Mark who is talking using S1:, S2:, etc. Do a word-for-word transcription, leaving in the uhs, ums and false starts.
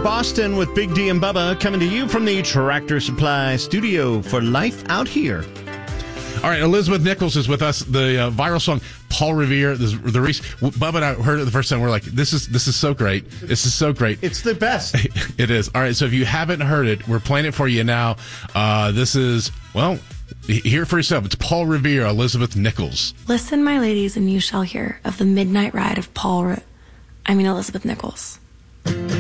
S1: Boston with Big D and Bubba coming to you from the Tractor Supply Studio for Life Out Here.
S2: All right, Elizabeth Nichols is with us. The uh, viral song Paul Revere, the, the Reese. Bubba and I heard it the first time. We're like, this is this is so great. This is so great.
S1: It's the best.
S2: It is. All right, so if you haven't heard it, we're playing it for you now. Uh, this is, well, hear it for yourself. It's Paul Revere, Elizabeth Nichols.
S3: Listen, my ladies, and you shall hear of the midnight ride of Paul Re- I mean Elizabeth Nichols.